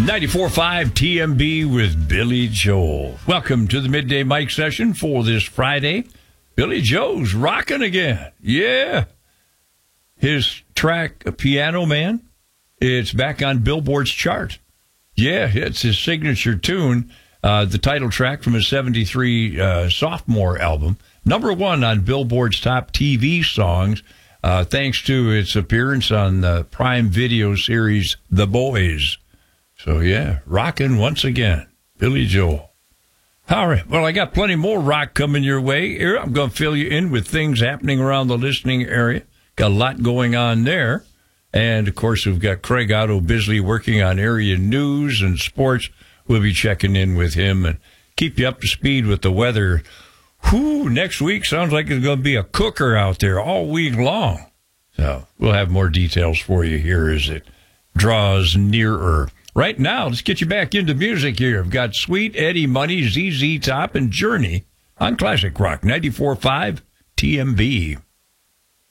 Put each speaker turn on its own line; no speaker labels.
94.5 TMB with Billy Joel. Welcome to the Midday Mic session for this Friday. Billy Joel's rocking again. Yeah. His track, Piano Man, it's back on Billboard's chart. Yeah, it's his signature tune, the title track from his 73 sophomore album. Number one on Billboard's top TV songs, thanks to its appearance on the Prime Video series The Boys. So, yeah, rocking once again. Billy Joel. All right. Well, I got plenty more rock coming your way here. I'm going to fill you in with things happening around the listening area. Got a lot going on there. And, of course, we've got Craig Otto Bisley working on area news and sports. We'll be checking in with him and keep you up to speed with the weather. Whew, next week sounds like it's going to be a cooker out there all week long. So we'll have more details for you here as it draws nearer. Right now, let's get you back into music here. I've got Sweet Eddie Money, ZZ Top, and Journey on Classic Rock 94.5 TMB.